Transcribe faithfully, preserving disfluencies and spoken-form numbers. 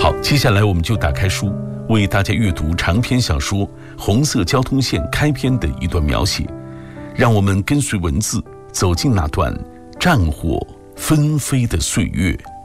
好，接下来我们就打开书，为大家阅读长篇小说《红色交通线》开篇的一段描写，让我们跟随文字走进那段战火纷飞的岁月。